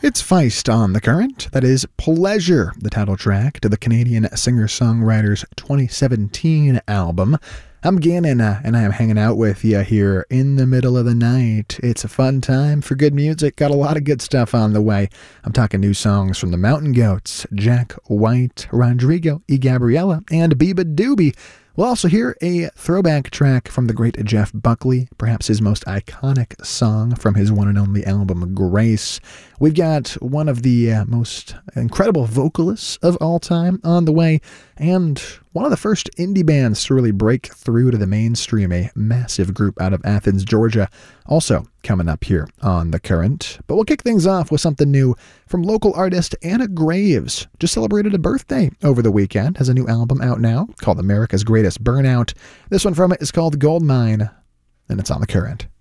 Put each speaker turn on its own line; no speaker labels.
It's Feist on the Current. That is Pleasure, the title track to the Canadian singer-songwriter's 2017 album. I'm Gannon, and I am hanging out with you here in the middle of the night. It's a fun time for good music. Got a lot of good stuff on the way. I'm talking new songs from the Mountain Goats, Jack White, Rodrigo y Gabriela, and Biba Doobie. We'll also hear a throwback track from the great Jeff Buckley, perhaps his most iconic song from his one and only album, Grace. We've got one of the most incredible vocalists of all time on the way, and one of the first indie bands to really break through to the mainstream, a massive group out of Athens, Georgia, also coming up here on The Current. But we'll kick things off with something new from local artist Anna Graves. Just celebrated a birthday over the weekend, has a new album out now called America's Greatest Burnout. This one from it is called Goldmine, and it's on The Current.